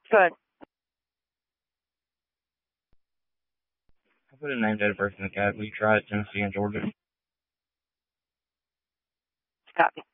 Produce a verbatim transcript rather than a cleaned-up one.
Good. I put a name, date of birth in the cat. Will you try it, Tennessee and Georgia? Copy.